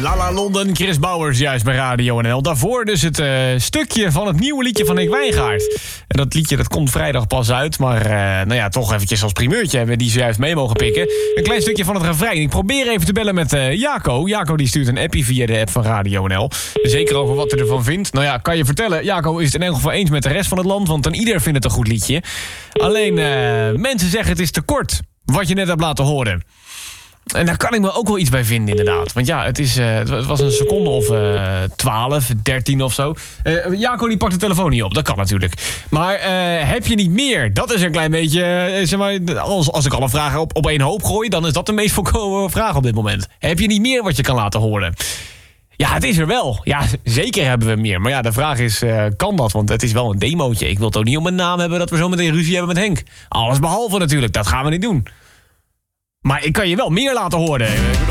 La London, Chris Bouwers juist bij Radio NL. Daarvoor dus het stukje van het nieuwe liedje van Nick Wijngaard. En dat liedje dat komt vrijdag pas uit. Maar toch eventjes als primeurtje hebben we die zojuist mee mogen pikken. Een klein stukje van het refrein. Ik probeer even te bellen met Jaco. Jaco die stuurt een appie via de app van Radio NL. Zeker over wat hij ervan vindt. Nou ja, kan je vertellen, Jaco is het in elk geval eens met de rest van het land. Want dan ieder vindt het een goed liedje. Alleen mensen zeggen het is te kort. Wat je net hebt laten horen. En daar kan ik me ook wel iets bij vinden, inderdaad. Want ja, het was een seconde of 12, 13 of zo. Jaco die pakt de telefoon niet op, dat kan natuurlijk. Maar heb je niet meer? Dat is een klein beetje... zeg maar, als ik alle vragen op één hoop gooi... dan is dat de meest voorkomende vraag op dit moment. Heb je niet meer wat je kan laten horen? Ja, het is er wel. Ja, zeker hebben we meer. Maar ja, de vraag is, kan dat? Want het is wel een demootje. Ik wil het ook niet op mijn naam hebben dat we zo meteen ruzie hebben met Henk. Alles behalve natuurlijk, dat gaan we niet doen. Maar ik kan je wel meer laten horen.